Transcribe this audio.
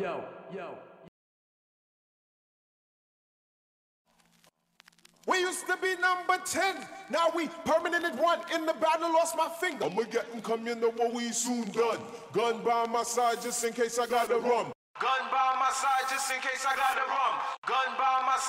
We used to be number 10, now we permanent at 1. In the battle, lost my finger. I'ma get them, come, you know what we soon done. Gun by my side just in case I got the rum. Gun by my side just in case I got the rum. Gun by my side.